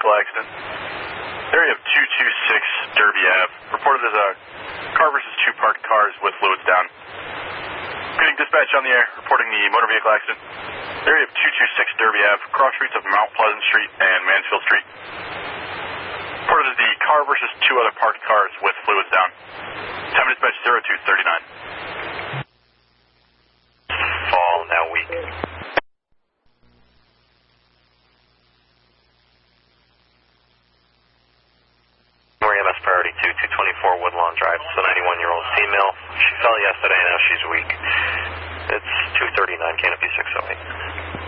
vehicle accident. Area of 226 Derby Ave. Reported as a car versus two parked cars with fluids down. Getting dispatch on the air, reporting the motor vehicle accident. Area of 226 Derby Ave, cross streets of Mount Pleasant Street and Mansfield Street. Reported as the car versus two other parked cars with fluids down. Time of dispatch 0239. Fall, now weak. EMS priority 224 Woodlawn Drive. It's a 91-year-old female. She fell yesterday, now she's weak. It's 239, Canopy 608.